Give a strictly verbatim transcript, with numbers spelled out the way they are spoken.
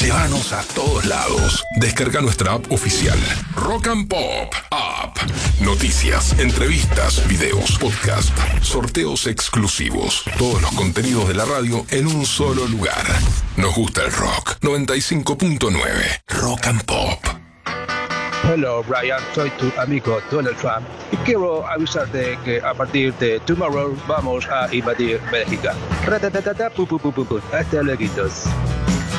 Llévanos a todos lados. Descarga nuestra app oficial. Rock and Pop App. Noticias, entrevistas, videos, podcast, sorteos exclusivos. Todos los contenidos de la radio en un solo lugar. Nos gusta el rock. noventa y cinco punto nueve. Rock and Pop. Hello, Brian, soy tu amigo Donald Trump y quiero avisarte que a partir de tomorrow vamos a invadir Bélgica. Ratatatata, pu, pu, pu, pu, pu. Hasta luego.